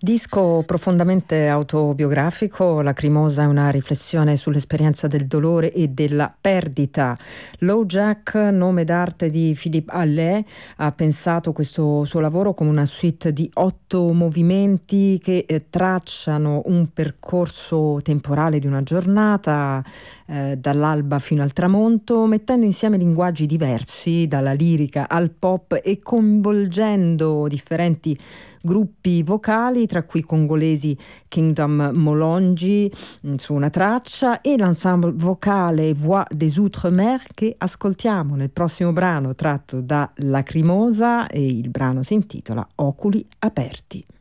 Disco profondamente autobiografico, Lacrimosa è una riflessione sull'esperienza del dolore e della perdita. LoJack, nome d'arte di Philippe Allais, ha pensato questo suo lavoro come una suite di 8 movimenti che tracciano un percorso temporale di una giornata, dall'alba fino al tramonto, mettendo insieme linguaggi diversi, dalla lirica al pop, e coinvolgendo differenti gruppi vocali, tra cui congolesi Kingdom Molongi su una traccia e l'ensemble vocale Voix des Outre-Mer che ascoltiamo nel prossimo brano tratto da Lacrimosa, e il brano si intitola Oculi aperti.